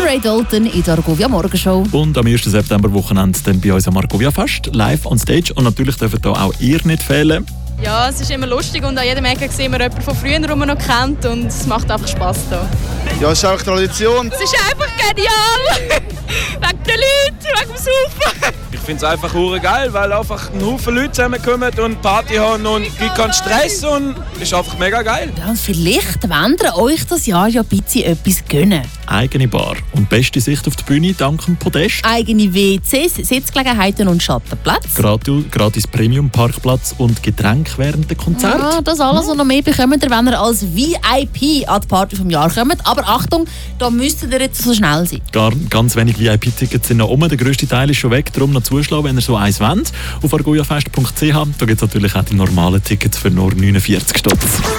Ray Dalton in der Argovia Morgenshow. Und am 1. September-Wochenende dann bei uns am Argovia Fest, live on stage. Und natürlich dürfen da auch ihr nicht fehlen. Ja, es ist immer lustig und an jedem Ecke sehen wir jemanden von früher, den man noch kennt, und es macht einfach Spass hier. Ja, es ist auch Tradition. Es ist einfach genial! Wegen den Leuten, wegen dem Saufen. Ich finde es einfach geil, weil einfach ein Haufen Leute zusammenkommen und Party haben und gibt keinen Stress und ist einfach mega geil. Ja, und vielleicht wollt ihr euch das Jahr ja ein bisschen etwas gönnen. Eigene Bar und beste Sicht auf die Bühne dank dem Podest. Eigene WCs, Sitzgelegenheiten und Schattenplätze. Gratis Premium-Parkplatz und Getränke während der Konzerte. Ja, das alles und noch mehr bekommt ihr, wenn ihr als VIP an die Party vom Jahr kommt. Aber Achtung, da müsst ihr jetzt so schnell sein. Ganz wenig VIP-Tickets sind noch um. Der grösste Teil ist schon weg. Darum noch zuschlagen, wenn ihr so eins wollt. Auf argoiafest.ch. Da gibt es natürlich auch die normalen Tickets für nur 49 Stutz.